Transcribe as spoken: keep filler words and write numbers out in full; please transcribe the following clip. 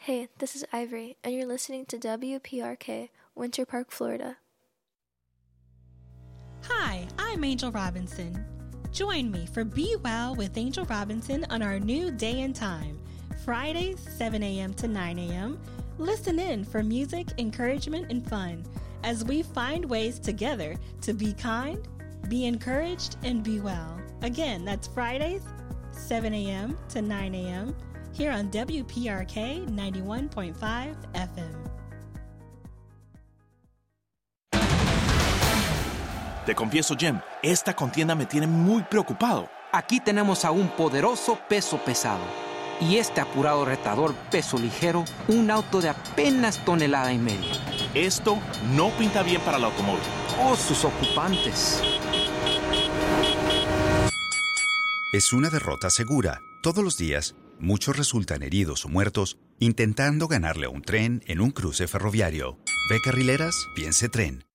Hey, this is Ivory, and you're listening to W P R K, Winter Park, Florida. Hi, I'm Angel Robinson. Join me for Be Well with Angel Robinson on our new day and time, Fridays, seven a.m. to nine a.m. Listen in for music, encouragement, and fun as we find ways together to be kind, be encouraged, and be well. Again, that's Fridays, seven a.m. to nine a.m. here on W P R K ninety-one point five F M. Te confieso, Jem, esta contienda me tiene muy preocupado. Aquí tenemos a un poderoso peso pesado y este apurado retador peso ligero, un auto de apenas tonelada y media. Esto no pinta bien para el automóvil. ¡Oh, sus ocupantes! Es una derrota segura. Todos los días, muchos resultan heridos o muertos intentando ganarle a un tren en un cruce ferroviario. Ve carrileras, piense tren.